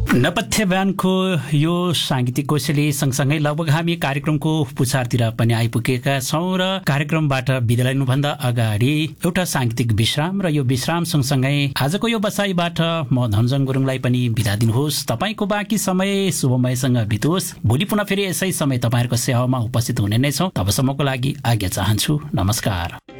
नेपथ्य बिहानको यो साङ्गीतिक कोसेली सँगसँगै लगभग हामी कार्यक्रमको पुछारतिर पनि आइपुगेका छौँ र कार्यक्रमबाट बिदा लिनुभन्दा अगाडि एउटा साङ्गीतिक विश्राम र यो विश्राम सँगसँगै आजको यो बसाइबाट म धनजङ गुरुङलाई पनि बिदा दिनुहोस्। तपाईँको बाँकी समय शुभमयसँग बितोस्। भोलि पुनः फेरि यसै समय तपाईँहरूको सेवामा उपस्थित हुने नै छौँ। तबसम्मको लागि आज्ञा चाहन्छु। नमस्कार।